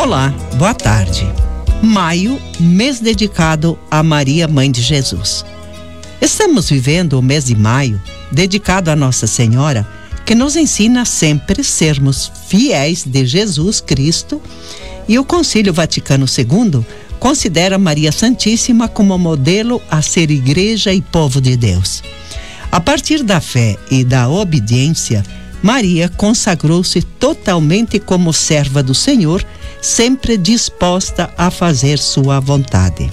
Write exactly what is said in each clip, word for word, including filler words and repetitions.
Olá, boa tarde. Maio, mês dedicado a Maria, Mãe de Jesus. Estamos vivendo o mês de maio, dedicado a Nossa Senhora, que nos ensina a sempre sermos fiéis de Jesus Cristo, e o Concílio Vaticano segundo considera Maria Santíssima como modelo a ser igreja e povo de Deus. A partir da fé e da obediência, Maria consagrou-se totalmente como serva do Senhor, sempre disposta a fazer sua vontade.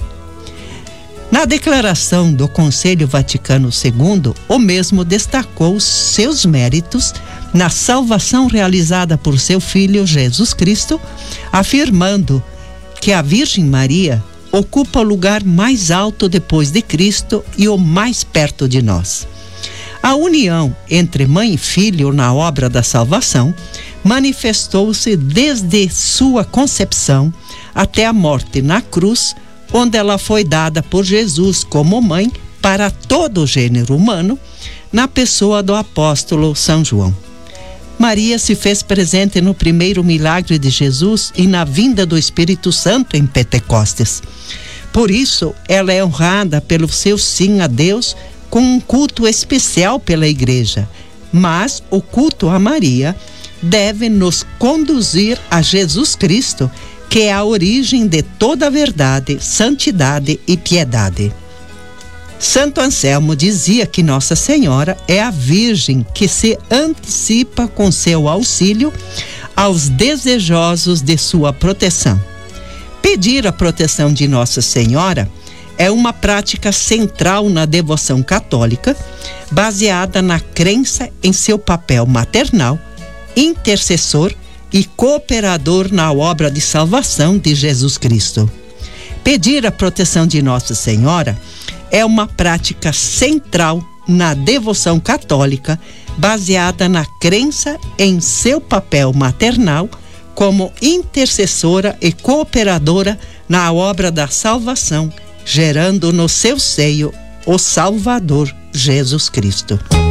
Na declaração do Concílio Vaticano segundo, o mesmo destacou seus méritos na salvação realizada por seu Filho Jesus Cristo, afirmando que a Virgem Maria ocupa o lugar mais alto depois de Cristo e o mais perto de nós. A união entre mãe e filho na obra da salvação manifestou-se desde sua concepção até a morte na cruz, onde ela foi dada por Jesus como mãe para todo o gênero humano, na pessoa do apóstolo São João. Maria se fez presente no primeiro milagre de Jesus e na vinda do Espírito Santo em Pentecostes. Por isso, ela é honrada pelo seu sim a Deus, com um culto especial pela Igreja. Mas o culto a Maria deve nos conduzir a Jesus Cristo, que é a origem de toda a verdade, santidade e piedade. Santo Anselmo dizia que Nossa Senhora é a Virgem que se antecipa com seu auxílio aos desejosos de sua proteção. Pedir a proteção de Nossa Senhora é uma prática central na devoção católica, baseada na crença em seu papel maternal, intercessor e cooperador na obra de salvação de Jesus Cristo. Pedir a proteção de Nossa Senhora é uma prática central na devoção católica, baseada na crença em seu papel maternal como intercessora e cooperadora na obra da salvação, gerando no seu seio o Salvador Jesus Cristo.